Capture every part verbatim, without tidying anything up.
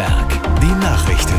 Berg, die Nachrichten.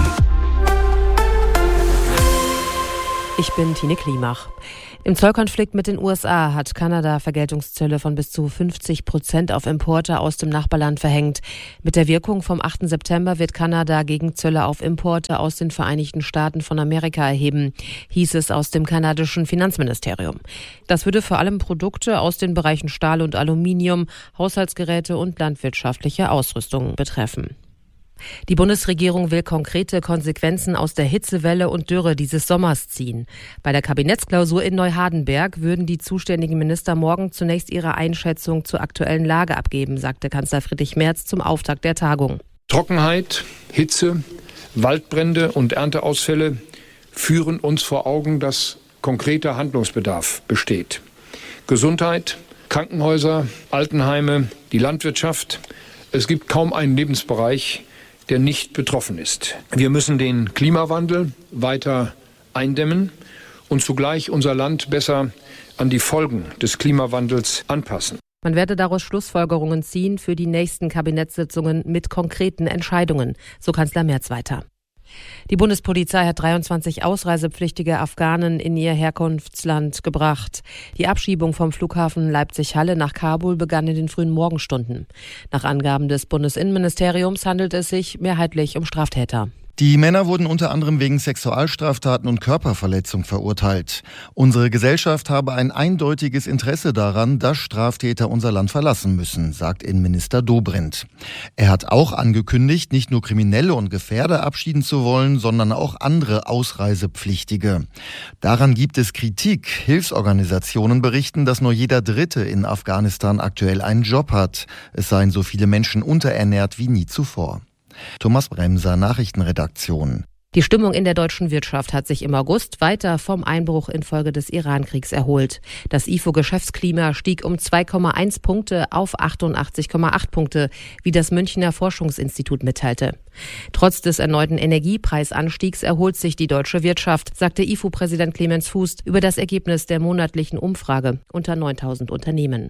Ich bin Tine Klimach. Im Zollkonflikt mit den U S A hat Kanada Vergeltungszölle von bis zu fünfzig Prozent auf Importe aus dem Nachbarland verhängt. Mit der Wirkung vom achten September wird Kanada Gegenzölle auf Importe aus den Vereinigten Staaten von Amerika erheben, hieß es aus dem kanadischen Finanzministerium. Das würde vor allem Produkte aus den Bereichen Stahl und Aluminium, Haushaltsgeräte und landwirtschaftliche Ausrüstung betreffen. Die Bundesregierung will konkrete Konsequenzen aus der Hitzewelle und Dürre dieses Sommers ziehen. Bei der Kabinettsklausur in Neuhardenberg würden die zuständigen Minister morgen zunächst ihre Einschätzung zur aktuellen Lage abgeben, sagte Kanzler Friedrich Merz zum Auftakt der Tagung. Trockenheit, Hitze, Waldbrände und Ernteausfälle führen uns vor Augen, dass konkreter Handlungsbedarf besteht. Gesundheit, Krankenhäuser, Altenheime, die Landwirtschaft. Es gibt kaum einen Lebensbereich, der nicht betroffen ist. Wir müssen den Klimawandel weiter eindämmen und zugleich unser Land besser an die Folgen des Klimawandels anpassen. Man werde daraus Schlussfolgerungen ziehen für die nächsten Kabinettssitzungen mit konkreten Entscheidungen, so Kanzler Merz weiter. Die Bundespolizei hat dreiundzwanzig ausreisepflichtige Afghanen in ihr Herkunftsland gebracht. Die Abschiebung vom Flughafen Leipzig-Halle nach Kabul begann in den frühen Morgenstunden. Nach Angaben des Bundesinnenministeriums handelt es sich mehrheitlich um Straftäter. Die Männer wurden unter anderem wegen Sexualstraftaten und Körperverletzung verurteilt. Unsere Gesellschaft habe ein eindeutiges Interesse daran, dass Straftäter unser Land verlassen müssen, sagt Innenminister Dobrindt. Er hat auch angekündigt, nicht nur Kriminelle und Gefährder abschieden zu wollen, sondern auch andere Ausreisepflichtige. Daran gibt es Kritik. Hilfsorganisationen berichten, dass nur jeder Dritte in Afghanistan aktuell einen Job hat. Es seien so viele Menschen unterernährt wie nie zuvor. Thomas Bremser, Nachrichtenredaktion. Die Stimmung in der deutschen Wirtschaft hat sich im August weiter vom Einbruch infolge des Iran-Kriegs erholt. Das I F O-Geschäftsklima stieg um zwei Komma eins Punkte auf achtundachtzig Komma acht Punkte, wie das Münchner Forschungsinstitut mitteilte. Trotz des erneuten Energiepreisanstiegs erholt sich die deutsche Wirtschaft, sagte I F O-Präsident Clemens Fuß über das Ergebnis der monatlichen Umfrage unter neuntausend Unternehmen.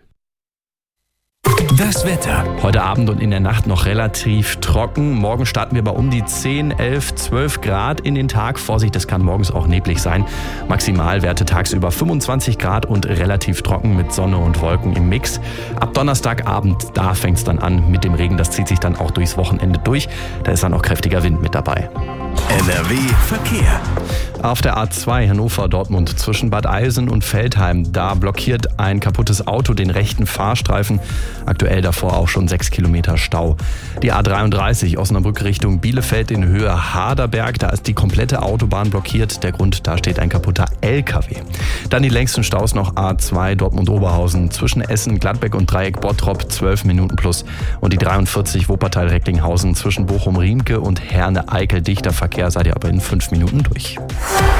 Das Wetter. Heute Abend und in der Nacht noch relativ trocken. Morgen starten wir bei um die zehn, elf, zwölf Grad in den Tag. Vorsicht, es kann morgens auch neblig sein. Maximalwerte tagsüber fünfundzwanzig Grad und relativ trocken mit Sonne und Wolken im Mix. Ab Donnerstagabend, da fängt es dann an mit dem Regen. Das zieht sich dann auch durchs Wochenende durch. Da ist dann auch kräftiger Wind mit dabei. N R W Verkehr. Auf der A zwei Hannover-Dortmund zwischen Bad Eilsen und Veltheim, da blockiert ein kaputtes Auto den rechten Fahrstreifen. Aktuell davor auch schon sechs Kilometer Stau. Die A dreiunddreißig Osnabrück Richtung Bielefeld in Höhe Haderberg, da ist die komplette Autobahn blockiert. Der Grund, da steht ein kaputter L K W. Dann die längsten Staus noch A zwei Dortmund-Oberhausen zwischen Essen, Gladbeck und Dreieck Bottrop, zwölf Minuten plus. Und die dreiundvierzig Wuppertal-Recklinghausen zwischen Bochum-Riemke und Herne-Eickel, dichter Verkehr, seid ihr aber in fünf Minuten durch.